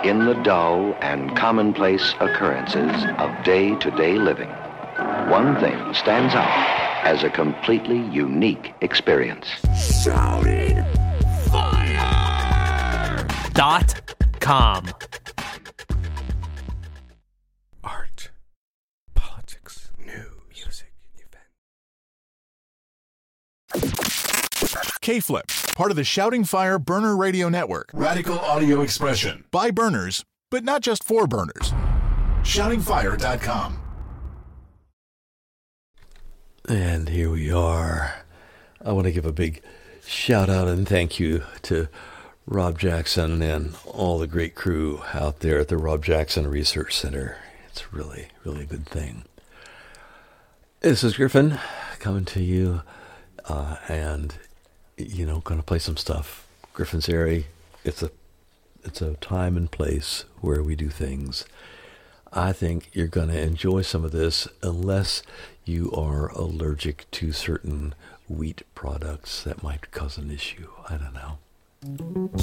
in the dull and commonplace occurrences of day-to-day living, one thing stands out as a completely unique experience. Shouting fire! .com. Art, politics, news, music, event. K-Flip, part of the Shouting Fire Burner Radio Network. Radical audio expression. By burners, but not just for burners. ShoutingFire.com. And here we are. I want to give a big shout out and thank you to Rob Jackson and all the great crew out there at the Rob Jackson Research Center. It's really, really a good thing. This is Griffin coming to you, and going to play some stuff. Griffin's Area. It's a time and place where we do things. I think you're going to enjoy some of this unless you are allergic to certain wheat products that might cause an issue. I don't know.